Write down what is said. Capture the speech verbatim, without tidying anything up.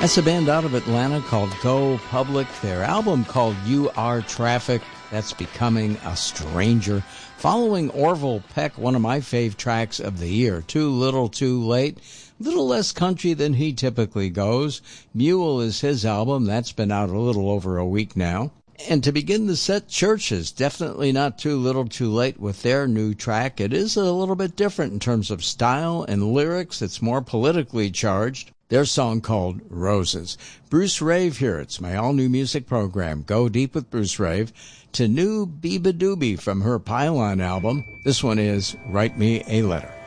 That's a band out of Atlanta called Go Public. Their album called You Are Traffic. That's Becoming a Stranger. Following Orville Peck, one of my fave tracks of the year, Too Little Too Late. A little less country than he typically goes. Mule is his album. That's been out a little over a week now. And to begin the set, Churches, definitely not too little too late with their new track. It is a little bit different in terms of style and lyrics. It's more politically charged. Their song called Roses. Bruce Rave here. It's my all-new music program, Go Deep with Bruce Rave, to new Biba Doobie from her Pylon album. This one is Write Me a Letter.